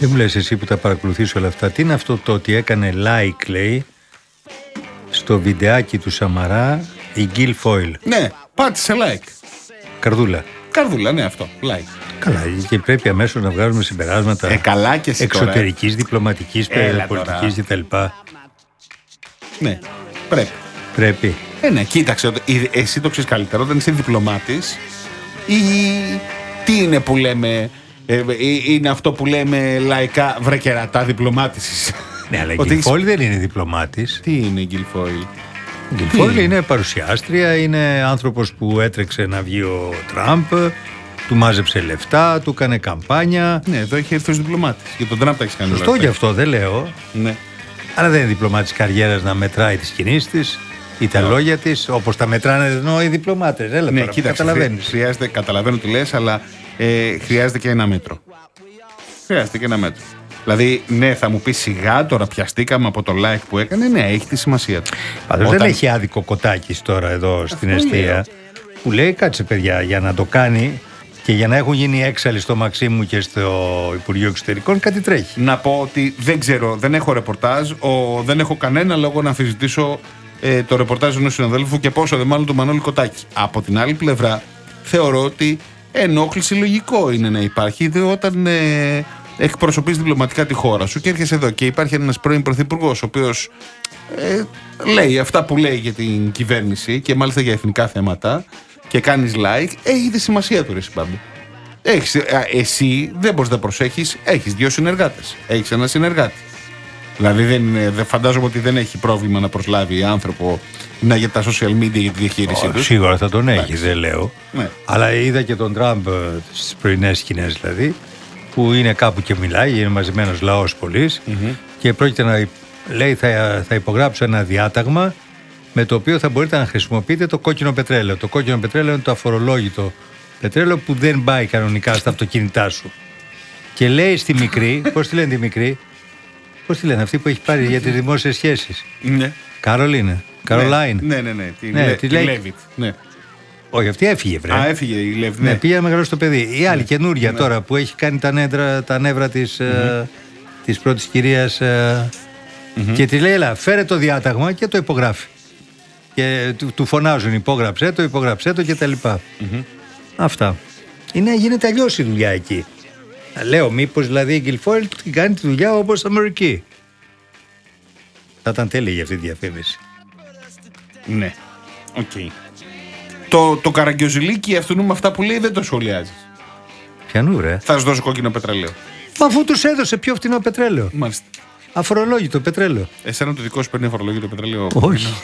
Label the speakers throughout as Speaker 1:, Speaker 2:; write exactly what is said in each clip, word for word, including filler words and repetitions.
Speaker 1: Δεν μου λες εσύ που τα παρακολουθείς όλα αυτά, τι είναι αυτό το ότι έκανε like, λέει, στο βιντεάκι του Σαμαρά η Γκίλ Φόιλ?
Speaker 2: Ναι, πάτησε like.
Speaker 1: Καρδούλα.
Speaker 2: Καρδούλα, ναι, αυτό, like.
Speaker 1: Καλά, και πρέπει αμέσως να βγάζουμε συμπεράσματα
Speaker 2: ε, καλά και
Speaker 1: εξωτερικής, διπλωματικής, πολιτικής κτλ.
Speaker 2: Ναι, πρέπει.
Speaker 1: Πρέπει.
Speaker 2: Ε, ναι, κοίταξε, εσύ το ξέρεις καλύτερα, όταν είσαι διπλωμάτης, ή τι είναι που λέμε, ε, είναι αυτό που λέμε λαϊκά, βρε κερατά διπλωμάτησης.
Speaker 1: Ναι, αλλά η Γκίλ Φόιλ δεν είναι διπλωμάτης.
Speaker 2: Τι είναι η Γκίλ Φόιλ?
Speaker 1: Η Γκίλ Φόιλ είναι παρουσιάστρια, είναι άνθρωπος που έτρεξε να βγει ο Τραμπ, του μάζεψε λεφτά, του έκανε καμπάνια.
Speaker 2: Ναι, εδώ έχει έρθει ως διπλωμάτης. Για τον Τραμπ τα έχει κάνει.
Speaker 1: Σωστό γι' αυτό, δεν λέω.
Speaker 2: Ναι.
Speaker 1: Αλλά δεν είναι διπλωμάτης καριέρας να μετράει τις κινήσεις της ή τα λόγια της, όπως τα μετράνε ενώ οι διπλωμάτες. Έλα,
Speaker 2: ναι,
Speaker 1: τώρα,
Speaker 2: κοίταξε,
Speaker 1: καταλαβαίνεις.
Speaker 2: Χρειάζεται, καταλαβαίνω τι λες, αλλά ε, χρειάζεται και ένα μέτρο. Χρειάζεται και ένα μέτρο. Δηλαδή, ναι, θα μου πει σιγά τώρα πιαστήκαμε από το like που έκανε. Ναι, έχει τη σημασία του.
Speaker 1: Πάντως Όταν... δεν έχει άδικο Κοτάκης τώρα εδώ στην εστία που λέει κάτσε παιδιά για να το κάνει και για να έχουν γίνει έξαλλοι στο Μαξίμου και στο Υπουργείο Εξωτερικών κάτι τρέχει.
Speaker 2: Να πω ότι δεν ξέρω, δεν έχω ρεπορτάζ, ο, δεν έχω κανένα λόγο να αμφισβητήσω ε, το ρεπορτάζ ενός συναδέλφου και πόσο δε μάλλον του Μανώλη Κοτάκη. Από την άλλη πλευρά θεωρώ ότι ενόχληση λογικό είναι να υπάρχει όταν ε, εκπροσωπείς διπλωματικά τη χώρα σου και έρχεσαι εδώ και υπάρχει ένας πρώην πρωθυπουργός ο οποίος ε, λέει αυτά που λέει για την κυβέρνηση και μάλιστα για εθνικά θέματα και κάνεις like, έχει τη σημασία του ρε συμπάμπη. Έχεις, ε, εσύ δεν μπορείς να προσέχεις, έχεις δύο συνεργάτες, έχεις ένα συνεργάτη. Δηλαδή δεν, δεν φαντάζομαι ότι δεν έχει πρόβλημα να προσλάβει άνθρωπο να για τα social media για τη διαχείρισή του.
Speaker 1: Σίγουρα θα τον έχει, δεν λέω.
Speaker 2: Ναι.
Speaker 1: Αλλά είδα και τον Τραμπ στις πρωινές σκηνές δηλαδή, που είναι κάπου και μιλάει, είναι μαζεμένος λαός πολύς mm-hmm. και πρόκειται να λέει θα, θα υπογράψω ένα διάταγμα με το οποίο θα μπορείτε να χρησιμοποιείτε το κόκκινο πετρέλαιο. Το κόκκινο πετρέλαιο είναι το αφορολόγητο πετρέλαιο που δεν πάει κανονικά στα αυτοκίνητά σου. Και λέει στη μικρή, πώς τη λένε τη μικρή, πώς τη λένε αυτή που έχει πάρει για τις δημόσιες σχέσεις.
Speaker 2: Ναι.
Speaker 1: Καρολίνε. Καρολάιν.
Speaker 2: Ναι, ναι, ναι. Τη,
Speaker 1: ναι,
Speaker 2: λέ,
Speaker 1: τη
Speaker 2: τη
Speaker 1: λέει...
Speaker 2: Λέβιτ. Ναι.
Speaker 1: Όχι, αυτή έφυγε, βρε.
Speaker 2: Α, έφυγε η Λέβιτ.
Speaker 1: Ναι,
Speaker 2: ναι.
Speaker 1: πήγε να μεγαλώσει το παιδί. Η άλλη ναι. καινούρια ναι. τώρα που έχει κάνει τα, νεύρα, τα νεύρα της, mm-hmm. ε, της πρώτης κυρίας ε, mm-hmm. και τη λέει, έλα, φέρε το διάταγμα και το υπογράφει. Και του, του φωνάζουν, υπόγραψέ το, υπόγραψέ το κτλ. Mm-hmm. Αυτά. Είναι, γίνεται αλλιώς η δουλειά εκεί. Λέω, μήπως δηλαδή η Γκίλ Φόιλ κάνει τη δουλειά όπως Αμερική. Θα ήταν τέλεια για αυτή τη διαφήμιση.
Speaker 2: Ναι. Οκ. Okay. Το, το καραγκιόζηλίκι αυτού με αυτά που λέει δεν το σχολιάζεις.
Speaker 1: Πιανού ρε.
Speaker 2: Θα σου δώσω κόκκινο πετρέλαιο.
Speaker 1: Μα αφού τους έδωσε πιο φτηνό πετρέλαιο.
Speaker 2: Μάλιστα.
Speaker 1: Αφορολόγητο πετρέλαιο.
Speaker 2: Εσένα το δικό σου παίρνει αφορολόγητο πετρέλαιο.
Speaker 1: Όχι.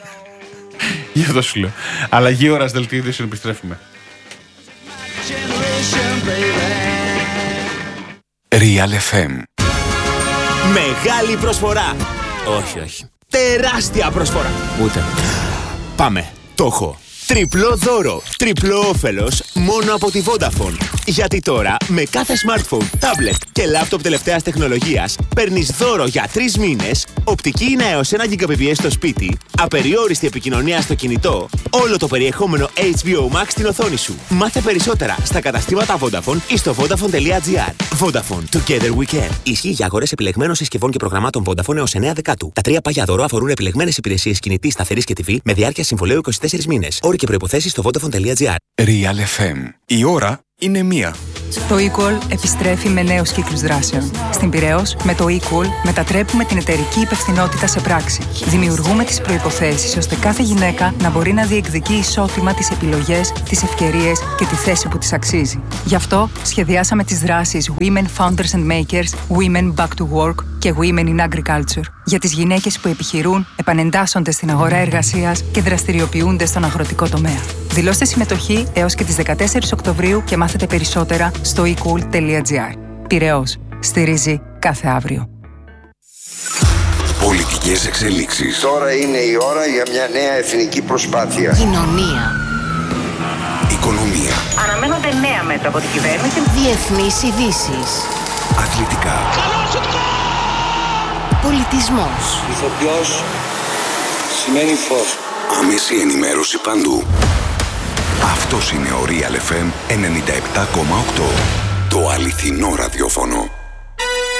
Speaker 2: Γι' αυτό σου λέω. Αλλαγή ώρας δελτίο ειδήσεων, επιστρέφουμε.
Speaker 3: Real εφ εμ.
Speaker 4: Μεγάλη προσφορά. Όχι, όχι. Τεράστια προσφορά. Ούτε. Πάμε. Το έχω. Τριπλό δώρο, τριπλό όφελος μόνο από τη Vodafone. Γιατί τώρα με κάθε smartphone, tablet και laptop τελευταίας τεχνολογίας παίρνεις δώρο για τρεις μήνες, οπτική ίνα έως ένα γιγαμπιτ στο σπίτι, απεριόριστη επικοινωνία στο κινητό, όλο το περιεχόμενο έιτς μπι ο Max στην οθόνη σου. Μάθε περισσότερα στα καταστήματα Vodafone ή στο vodafone τελεία gr. Vodafone, together we can. Ισχύει για αγορές επιλεγμένων συσκευών και προγραμμάτων Vodafone έως εννέα Δεκάτου. Τα τρία πάγια δώρο αφορούν επιλεγμένες υπηρεσίες κινητής, σταθερής και τι βι με διάρκεια συμβολαίου είκοσι τέσσερις μήνες. Όροι και προϋποθέσεις στο vodafone τελεία gr.
Speaker 3: Real εφ εμ. Η ώρα είναι μία.
Speaker 5: Το eCall επιστρέφει με νέους κύκλους δράσεων. Στην Πειραιώς, με το eCall μετατρέπουμε την εταιρική υπευθυνότητα σε πράξη. Δημιουργούμε τις προϋποθέσεις ώστε κάθε γυναίκα να μπορεί να διεκδικεί ισότιμα τις επιλογές, τις ευκαιρίες και τη θέση που της αξίζει. Γι' αυτό σχεδιάσαμε τις δράσεις Women Founders and Makers, Women Back to Work και Women in Agriculture για τις γυναίκες που επιχειρούν, επανεντάσσονται στην αγορά εργασίας και δραστηριοποιούνται στον αγροτικό τομέα. Δηλώστε συμμετοχή έως και τις δεκατέσσερις Οκτωβρίου και μάθετε περισσότερα στο e cool τελεία gr. Πειραιώς. Στηρίζει κάθε αύριο.
Speaker 3: Πολιτικές εξελίξεις.
Speaker 6: Τώρα είναι η ώρα για μια νέα εθνική προσπάθεια.
Speaker 7: Κοινωνία.
Speaker 3: Οικονομία.
Speaker 8: Αναμένονται νέα μέτρα από την κυβέρνηση.
Speaker 7: Διεθνείς ειδήσεις.
Speaker 3: Αθλητικά.
Speaker 7: Πολιτισμός.
Speaker 6: Ηθοποιός σημαίνει φως.
Speaker 3: Άμεση ενημέρωση παντού. Αυτός είναι ο Real εφ εμ ενενήντα επτά κόμμα οκτώ. Το αληθινό ραδιόφωνο.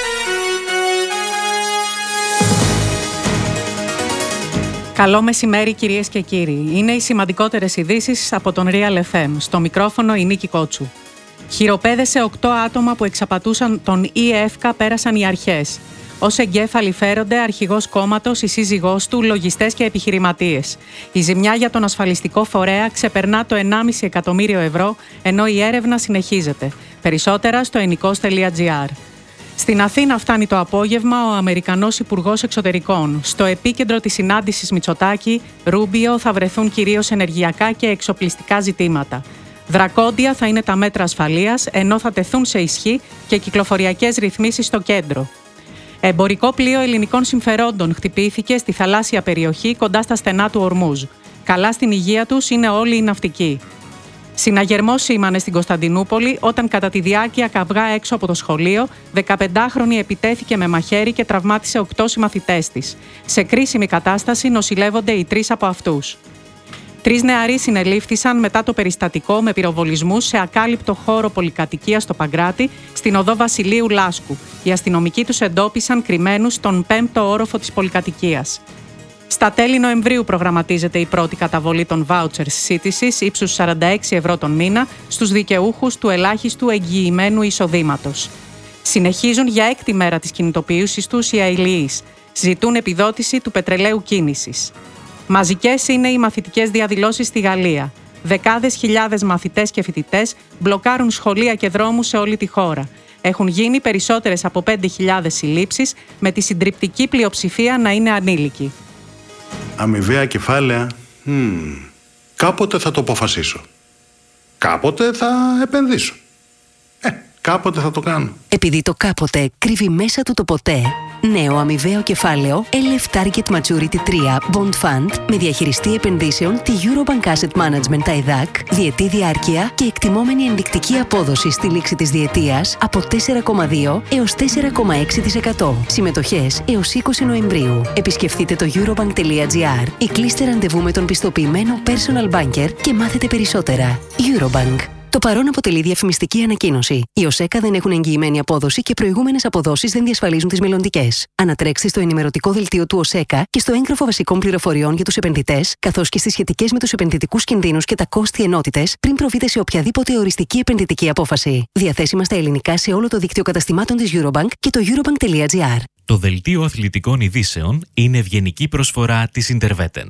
Speaker 9: Καλό μεσημέρι κυρίες και κύριοι. Είναι οι σημαντικότερες ειδήσεις από τον Real εφ εμ. Στο μικρόφωνο η Νίκη Κότσου. Χειροπέδεσε οκτώ άτομα που εξαπατούσαν τον ΙΕΦΚΑ πέρασαν οι αρχές. Ως εγκέφαλοι φέρονται αρχηγός κόμματος, η σύζυγός του, λογιστές και επιχειρηματίες. Η ζημιά για τον ασφαλιστικό φορέα ξεπερνά το ενάμιση εκατομμύριο ευρώ, ενώ η έρευνα συνεχίζεται. Περισσότερα στο ενικός τελεία τζι άρ. Στην Αθήνα φτάνει το απόγευμα ο Αμερικανός Υπουργός Εξωτερικών. Στο επίκεντρο της συνάντησης Μητσοτάκη, Ρούμπιο, θα βρεθούν κυρίως ενεργειακά και εξοπλιστικά ζητήματα. Δρακόντια θα είναι τα μέτρα ασφαλείας, ενώ θα τεθούν σε ισχύ και κυκλοφοριακές ρυθμίσεις στο κέντρο. Εμπορικό πλοίο ελληνικών συμφερόντων χτυπήθηκε στη θαλάσσια περιοχή κοντά στα στενά του Ορμούζ. Καλά στην υγεία τους είναι όλοι οι ναυτικοί. Συναγερμός σήμανε στην Κωνσταντινούπολη όταν κατά τη διάρκεια καυγά έξω από το σχολείο, δεκαπεντάχρονη επιτέθηκε με μαχαίρι και τραυμάτισε οκτώ συμμαθητές της. Σε κρίσιμη κατάσταση νοσηλεύονται οι τρεις από αυτούς. Τρεις νεαροί συνελήφθησαν μετά το περιστατικό με πυροβολισμούς σε ακάλυπτο χώρο πολυκατοικίας στο Παγκράτη, στην οδό Βασιλείου Λάσκου. Οι αστυνομικοί τους εντόπισαν κρυμμένους στον πέμπτο όροφο της πολυκατοικίας. Στα τέλη Νοεμβρίου προγραμματίζεται η πρώτη καταβολή των vouchers σύντησης ύψους σαράντα έξι ευρώ τον μήνα στους δικαιούχους του ελάχιστου εγγυημένου εισοδήματος. Συνεχίζουν για έκτη μέρα της κινητοποίησης τους οι αηλιείς. Ζητούν επιδότηση του πετρελαίου κίνησης. Μαζικές είναι οι μαθητικές διαδηλώσεις στη Γαλλία. Δεκάδες χιλιάδες μαθητές και φοιτητές μπλοκάρουν σχολεία και δρόμους σε όλη τη χώρα. Έχουν γίνει περισσότερες από πέντε χιλιάδες συλλήψεις, με τη συντριπτική πλειοψηφία να είναι ανήλικοι.
Speaker 10: Αμοιβαία κεφάλαια. Mm. Κάποτε θα το αποφασίσω. Κάποτε θα επενδύσω. Ε, κάποτε θα το κάνω.
Speaker 11: Επειδή το κάποτε κρύβει μέσα του το ποτέ, νέο αμοιβαίο κεφάλαιο ελ εφ Target Maturity τρία Bond Fund με διαχειριστή επενδύσεων τη Eurobank Asset Management τα ΕΔΑΚ, διετή διάρκεια και εκτιμόμενη ενδεικτική απόδοση στη λήξη της διετίας από τέσσερα κόμμα δύο έως τέσσερα κόμμα έξι τοις εκατό. Συμμετοχές έως είκοσι Νοεμβρίου. Επισκεφτείτε το eurobank τελεία τζι άρ ή κλείστε ραντεβού με τον πιστοποιημένο personal banker και μάθετε περισσότερα. Eurobank. Το παρόν αποτελεί διαφημιστική ανακοίνωση. Οι ΟΣΕΚΑ δεν έχουν εγγυημένη απόδοση και προηγούμενες αποδόσεις δεν διασφαλίζουν τις μελλοντικές. Ανατρέξτε στο ενημερωτικό δελτίο του ΟΣΕΚΑ και στο έγγραφο βασικών πληροφοριών για τους επενδυτές, καθώς και στις σχετικές με τους επενδυτικούς κινδύνους και τα κόστη ενότητες, πριν προβείτε σε οποιαδήποτε οριστική επενδυτική απόφαση. Διαθέσιμα στα ελληνικά σε όλο το δίκτυο καταστημάτων της Eurobank και το eurobank τελεία τζι άρ.
Speaker 12: Το δελτίο αθλητικών ειδήσεων είναι ευγενική προσφορά της Interveten.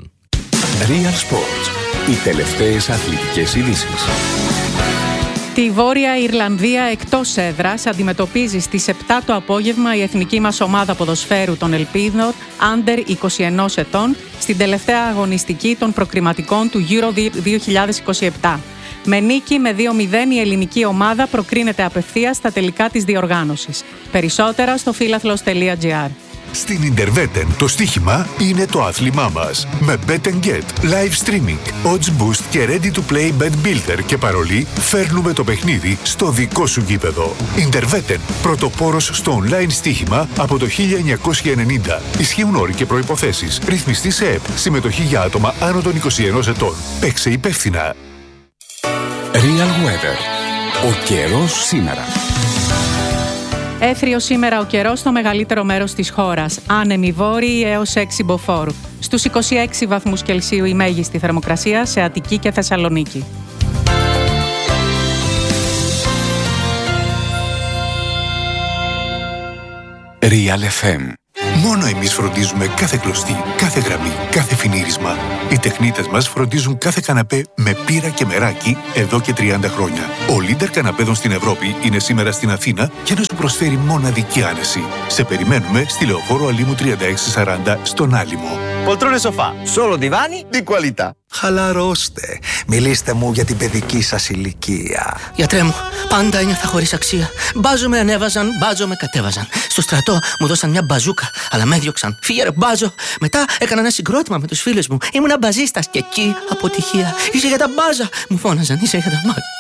Speaker 3: Real Sports. Οι τελευταίες αθλητικές ειδήσεις.
Speaker 9: Τη Βόρεια Ιρλανδία εκτός έδρας αντιμετωπίζει στις επτά το απόγευμα η εθνική μας ομάδα ποδοσφαίρου των Ελπίδων Under είκοσι ένα ετών στην τελευταία αγωνιστική των προκριματικών του Euro δύο χιλιάδες είκοσι επτά. Με νίκη με δύο μηδέν η ελληνική ομάδα προκρίνεται απευθείας στα τελικά της διοργάνωσης. Περισσότερα στο φίλαθλος τελεία τζι άρ.
Speaker 13: Στην Interveten το στοίχημα είναι το άθλημά μας. Με Bet and Get, live streaming, odds boost και ready to play bet builder και παρολί, φέρνουμε το παιχνίδι στο δικό σου γήπεδο. Interveten, πρωτοπόρος στο online στοίχημα από το χίλια εννιακόσια ενενήντα. Ισχύουν όροι και προϋποθέσεις. Ρυθμιστή σε ΕΠ. Συμμετοχή για άτομα άνω των είκοσι ένα ετών. Παίξε υπεύθυνα.
Speaker 3: Real Weather. Ο καιρός σήμερα.
Speaker 9: Έθριο σήμερα ο καιρός στο μεγαλύτερο μέρος της χώρας. Άνεμοι βόρειοι έως έξι μποφόρ. Στους είκοσι έξι βαθμούς Κελσίου η μέγιστη θερμοκρασία σε Αττική και Θεσσαλονίκη.
Speaker 3: Real εφ εμ.
Speaker 13: Μόνο εμείς φροντίζουμε κάθε κλωστή, κάθε γραμμή, κάθε φινίρισμα. Οι τεχνίτες μας φροντίζουν κάθε καναπέ με πύρα και μεράκι εδώ και τριάντα χρόνια. Ο Λίντερ καναπέδων στην Ευρώπη είναι σήμερα στην Αθήνα για να σου προσφέρει μοναδική άνεση. Σε περιμένουμε στη Λεωφόρο Αλήμου τριάντα έξι σαράντα στον Άλυμο.
Speaker 14: Poltrone sofà, solo divani di qualità.
Speaker 15: Χαλαρώστε. Μιλήστε μου για την παιδική σας ηλικία.
Speaker 16: Γιατρέ μου, πάντα ένιωθα χωρίς αξία. Μπάζο με ανέβαζαν, μπάζο με κατέβαζαν. Στο στρατό μου δώσαν μια μπαζούκα, αλλά με έδιωξαν. Φύγε ρε μπάζο. Μετά έκανα ένα συγκρότημα με τους φίλους μου. Ήμουνα μπαζίστας και εκεί αποτυχία. Είσαι για τα μπάζα. Μου φώναζαν, είσαι για τα μπάζα.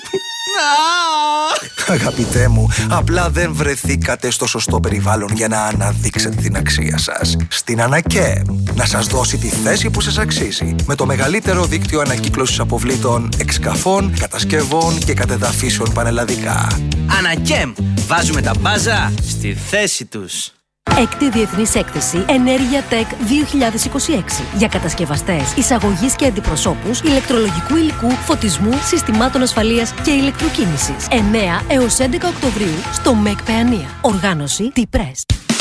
Speaker 15: Αγαπητέ μου, απλά δεν βρεθήκατε στο σωστό περιβάλλον για να αναδείξετε την αξία σας. Στην Ανακέμ, να σας δώσει τη θέση που σας αξίζει. Με το μεγαλύτερο δίκτυο ανακύκλωσης αποβλήτων, εξκαφών, κατασκευών και κατεδαφίσεων πανελλαδικά.
Speaker 16: Ανακέμ, βάζουμε τα μπάζα στη θέση τους.
Speaker 17: Έκτη Διεθνής Έκθεση Ενέργεια Tech δύο χιλιάδες είκοσι έξι για κατασκευαστές, εισαγωγής και αντιπροσώπους ηλεκτρολογικού υλικού, φωτισμού, συστημάτων ασφαλείας και ηλεκτροκίνησης. εννέα έως έντεκα Οκτωβρίου στο ΜΕΚ Παιανία. Οργάνωση T-Press.